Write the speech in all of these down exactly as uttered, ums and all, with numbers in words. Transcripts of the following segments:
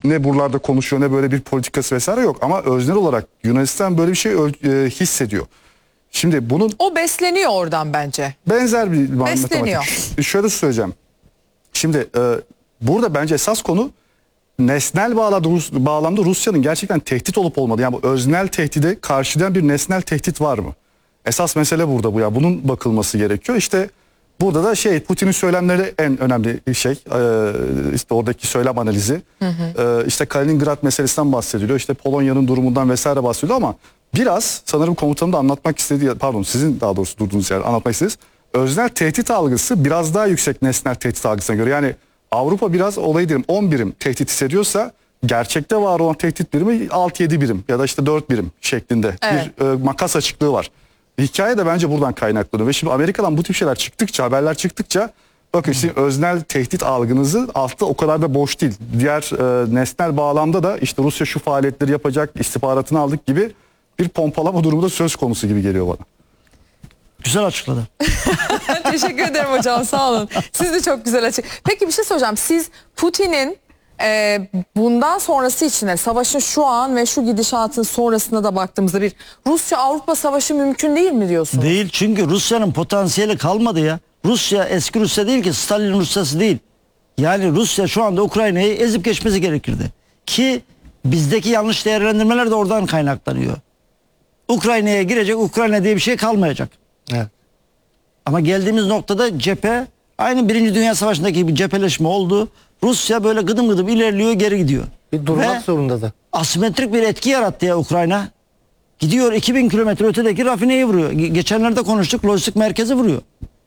ne buralarda konuşuyor ne böyle bir politikası vesaire yok. Ama öznel olarak Yunanistan böyle bir şey e, hissediyor. Şimdi bunun O besleniyor oradan bence. benzer bir matematik. Besleniyor. Şöyle söyleyeceğim. Şimdi e, burada bence esas konu nesnel bağlamda, Rus, bağlamda Rusya'nın gerçekten tehdit olup olmadığı. Yani bu öznel tehdide karşılayan bir nesnel tehdit var mı? Esas mesele burada bu ya. Bunun bakılması gerekiyor. İşte burada da şey Putin'in söylemleri en önemli şey. Ee, işte oradaki söylem analizi. Hı hı. Ee, işte Kaliningrad meselesinden bahsediliyor. İşte Polonya'nın durumundan vesaire bahsediliyor ama biraz sanırım komutanın da anlatmak istediği, pardon sizin daha doğrusu durduğunuz yer anlatmak istediğiniz öznel tehdit algısı biraz daha yüksek nesnel tehdit algısına göre. Yani Avrupa biraz olayı diyelim on birim tehdit hissediyorsa gerçekte var olan tehdit birimi altı yedi birim ya da işte dört birim şeklinde evet. bir e, makas açıklığı var. Hikaye de bence buradan kaynaklanıyor ve şimdi Amerika'dan bu tip şeyler çıktıkça, haberler çıktıkça bakın işte öznel tehdit algınızı altta o kadar da boş değil. Diğer e, nesnel bağlamda da işte Rusya şu faaliyetleri yapacak, istihbaratını aldık gibi bir pompalama durumu da söz konusu gibi geliyor bana. Güzel açıkladı. Teşekkür ederim hocam, sağ olun. Siz de çok güzel açık. Peki bir şey soracağım. Siz Putin'in e, bundan sonrası için de savaşın şu an ve şu gidişatın sonrasına da baktığımızda bir Rusya-Avrupa savaşı mümkün değil mi diyorsunuz? Değil, çünkü Rusya'nın potansiyeli kalmadı ya. Rusya eski Rusya değil ki, Stalin Rusyası değil. Yani Rusya şu anda Ukrayna'yı ezip geçmesi gerekirdi. Ki bizdeki yanlış değerlendirmeler de oradan kaynaklanıyor. Ukrayna'ya girecek, Ukrayna diye bir şey kalmayacak. Evet. Ama geldiğimiz noktada cephe aynı Birinci Dünya Savaşı'ndaki gibi cepheleşme oldu. Rusya böyle gıdım gıdım ilerliyor, geri gidiyor. Bir durmak Ve zorunda da. asimetrik bir etki yarattı ya Ukrayna. Gidiyor iki bin kilometre ötedeki rafineyi vuruyor. Ge- Geçenlerde konuştuk, lojistik merkezi vuruyor.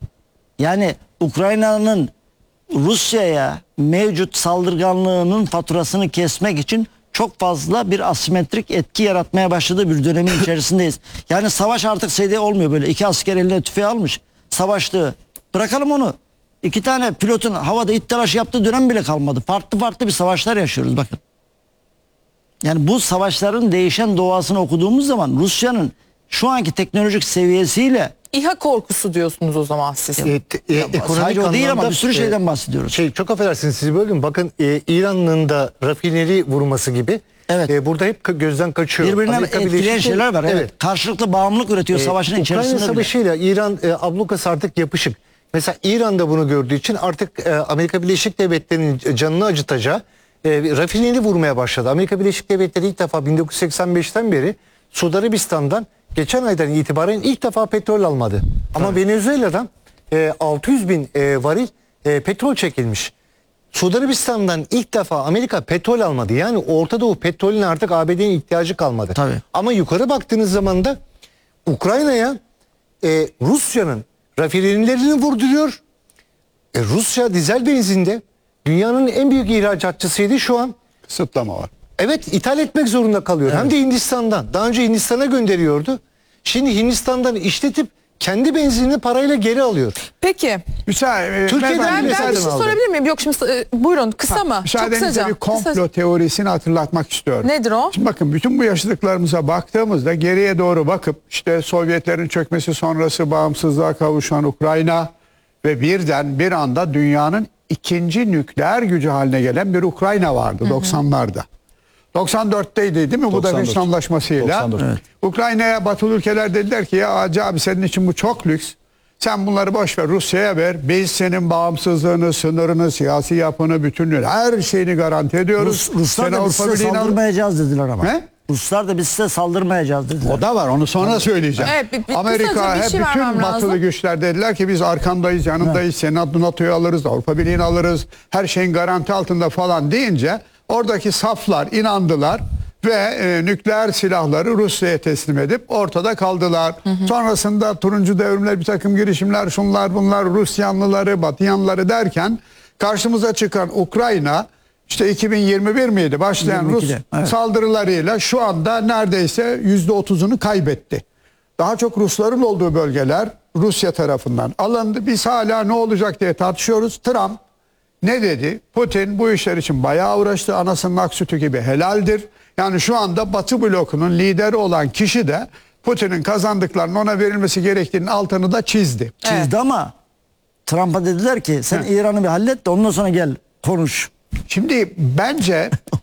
Yani Ukrayna'nın Rusya'ya mevcut saldırganlığının faturasını kesmek için çok fazla bir asimetrik etki yaratmaya başladığı bir dönemin içerisindeyiz. Yani savaş artık şey olmuyor, böyle iki asker eline tüfeği almış savaştı. Bırakalım onu. İki tane pilotun havada it telaşı yaptığı dönem bile kalmadı. Farklı farklı bir savaşlar yaşıyoruz bakın. Yani bu savaşların değişen doğasını okuduğumuz zaman Rusya'nın şu anki teknolojik seviyesiyle İHA korkusu diyorsunuz o zaman siz. E, te- e, ekonomik sadece o değil ama anlamda, bir sürü e, şeyden bahsediyoruz. Şey, çok affedersiniz sizi böldüm. Bakın e, İran'ın da rafineri vurması gibi. Evet. E, burada hep ka- gözden kaçıyor. Birbirinden Amerika etkileyen Birleşik- şeyler var. Evet. Evet. Karşılıklı bağımlılık üretiyor E, savaşın Ukrayna içerisinde bile. Savaşı'yla İran e, ablukası artık yapışık. Mesela İran da bunu gördüğü için artık e, Amerika Birleşik Devletleri'nin canını acıtacağı e, rafineri vurmaya başladı. Amerika Birleşik Devletleri ilk defa bin dokuz yüz seksen beşten beri Suudi Arabistan'dan geçen aydan itibaren ilk defa petrol almadı. Ama Venezuela'dan e, altı yüz bin e, varil e, petrol çekilmiş. Suudi Arabistan'dan ilk defa Amerika petrol almadı. Yani Orta Doğu petrolüne artık A B D'nin ihtiyacı kalmadı. Tabii. Ama yukarı baktığınız zaman da Ukrayna'ya e, Rusya'nın rafinerilerini vurduruyor. E, Rusya dizel benzinde dünyanın en büyük ihracatçısıydı, şu an Kısıtlama var. evet ithal etmek zorunda kalıyor. Hem de Hindistan'dan. Daha önce Hindistan'a gönderiyordu. Şimdi Hindistan'dan işletip kendi benzinini parayla geri alıyor. Peki. Müsaade, Türkiye'den Ben, bile ben bir şey zaten aldı. sorabilir miyim? Yok şimdi e, buyurun kısa mı? Çok müsaadenizle kısaca. bir komplo Kısa- teorisini hatırlatmak istiyorum. Nedir o? Şimdi bakın, bütün bu yaşadıklarımıza baktığımızda geriye doğru bakıp işte Sovyetlerin çökmesi sonrası bağımsızlığa kavuşan Ukrayna ve birden bir anda dünyanın ikinci nükleer gücü haline gelen bir Ukrayna vardı doksanlarda. doksan dörtteydi değil mi? Budapest doksan dört. Anlaşması'yla. doksan dört. Evet. Ukrayna'ya batılı ülkeler dediler ki ya Hacı abi, senin için bu çok lüks. Sen bunları boş ver, Rusya'ya ver. Biz senin bağımsızlığını, sınırını, siyasi yapını, bütünlüğünü, her şeyini garanti ediyoruz. Rus, Ruslar Sen da biz Avrupa size Birliği'ne al- saldırmayacağız dediler ama. Ne? Ruslar da biz size saldırmayacağız dediler. O da var, onu sonra söyleyeceğim. Evet, bir- bir- kısaca Amerika bir hep şey vermem bütün batılı lazım. güçler dediler ki biz arkandayız, yanındayız, seni NATO'yu alırız, Avrupa Birliği'ni alırız, her şeyin garanti altında falan deyince oradaki saflar inandılar ve e, nükleer silahları Rusya'ya teslim edip ortada kaldılar. Hı hı. Sonrasında turuncu devrimler, bir takım girişimler, şunlar bunlar, Rus yanlıları, Batı yanlıları derken karşımıza çıkan Ukrayna, işte iki bin yirmi bir miydi başlayan yirmi Rus ikide, evet. saldırılarıyla şu anda neredeyse yüzde otuzunu kaybetti. Daha çok Rusların olduğu bölgeler Rusya tarafından alındı. Biz hala ne olacak diye tartışıyoruz. Trump ne dedi? Putin bu işler için bayağı uğraştı. Anasının ak sütü gibi helaldir. Yani şu anda Batı blokunun lideri olan kişi de Putin'in kazandıklarının ona verilmesi gerektiğinin altını da çizdi. Çizdi ama Trump'a dediler ki sen İran'ı bir hallet de ondan sonra gel konuş. Şimdi bence